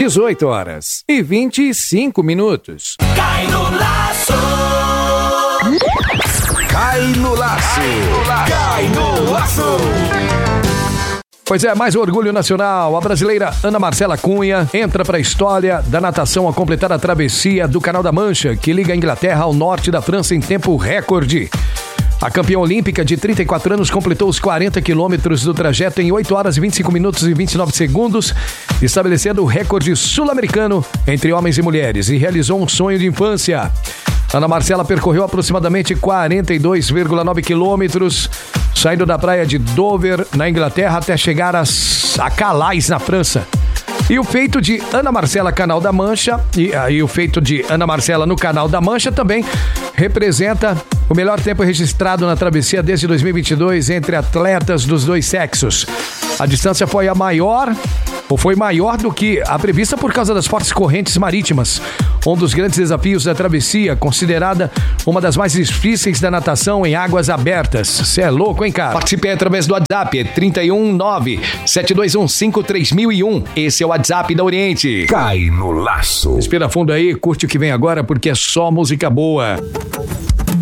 18h25. Cai no laço. Cai no laço. Cai no laço. Pois é, mais um orgulho nacional. A brasileira Ana Marcela Cunha entra para a história da natação ao completar a travessia do Canal da Mancha, que liga a Inglaterra ao norte da França em tempo recorde. A campeã olímpica de 34 anos completou os 40 quilômetros do trajeto em 8 horas, 25 minutos e 29 segundos, estabelecendo o recorde sul-americano entre homens e mulheres e realizou um sonho de infância. Ana Marcela percorreu aproximadamente 42,9 quilômetros, saindo da praia de Dover, na Inglaterra, até chegar a Calais, na França. E o feito de Ana Marcela Canal da Mancha e o feito de Ana Marcela no Canal da Mancha também representa o melhor tempo registrado na travessia desde 2022 entre atletas dos dois sexos. A distância foi maior do que a prevista por causa das fortes correntes marítimas. Um dos grandes desafios da travessia, considerada uma das mais difíceis da natação em águas abertas. Você é louco, hein, cara? Participe através do WhatsApp, 319-721-53.001. Esse é o WhatsApp da Oriente. Cai no laço. Respira fundo aí, curte o que vem agora, porque é só música boa.